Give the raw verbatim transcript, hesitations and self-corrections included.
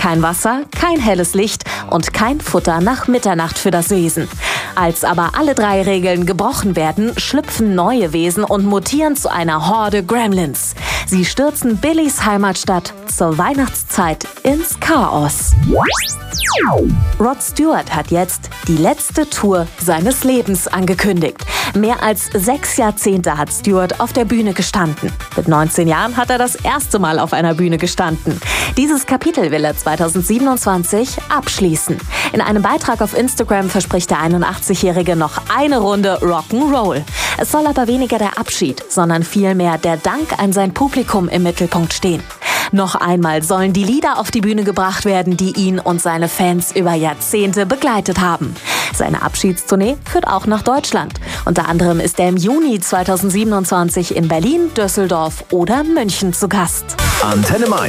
Kein Wasser, kein helles Licht und kein Futter nach Mitternacht für das Wesen. Als aber alle drei Regeln gebrochen werden, schlüpfen neue Wesen und mutieren zu einer Horde Gremlins. Sie stürzen Billys Heimatstadt zur Weihnachtszeit ins Chaos. Rod Stewart hat jetzt die letzte Tour seines Lebens angekündigt. Mehr als sechs Jahrzehnte hat Stewart auf der Bühne gestanden. Mit neunzehn Jahren hat er das erste Mal auf einer Bühne gestanden. Dieses Kapitel will er zweitausendsiebenundzwanzig abschließen. In einem Beitrag auf Instagram verspricht der einundachtzigjährige noch eine Runde Rock'n'Roll. Es soll aber weniger der Abschied, sondern vielmehr der Dank an sein Publikum im Mittelpunkt stehen. Noch einmal sollen die Lieder auf die Bühne gebracht werden, die ihn und seine Fans über Jahrzehnte begleitet haben. Seine Abschiedstournee führt auch nach Deutschland. Unter anderem ist er im Juni zweitausendsiebenundzwanzig in Berlin, Düsseldorf oder München zu Gast. Antenne Mainz.